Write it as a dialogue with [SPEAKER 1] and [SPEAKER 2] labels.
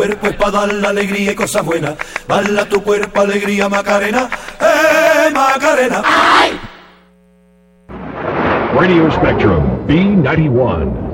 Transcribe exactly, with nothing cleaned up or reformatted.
[SPEAKER 1] cuerpo es para dar la alegría y cosas buenas. Baila tu cuerpo, alegría, Macarena. ¡Eh, Macarena!
[SPEAKER 2] Radio Spectrum, B ninety-one.